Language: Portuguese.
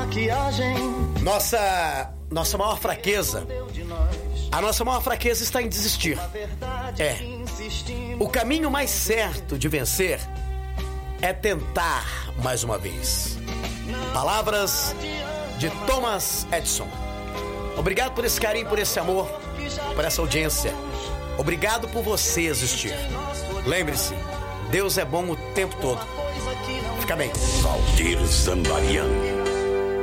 Nossa maior fraqueza, a nossa maior fraqueza está em desistir. O caminho mais certo de vencer é tentar mais uma vez. Palavras de Thomas Edison. Obrigado por esse carinho, por esse amor, por essa audiência. Obrigado por você existir. Lembre-se, Deus é bom o tempo todo. Fica bem. Valdir Zambarian.